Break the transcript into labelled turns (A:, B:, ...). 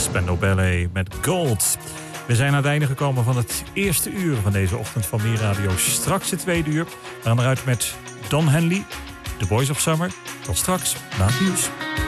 A: Spandau Ballet met Gold. We zijn aan het einde gekomen van het eerste uur van deze ochtend van Meer Radio. Straks het tweede uur. We gaan eruit met Don Henley, The Boys of Summer. Tot straks, na het nieuws.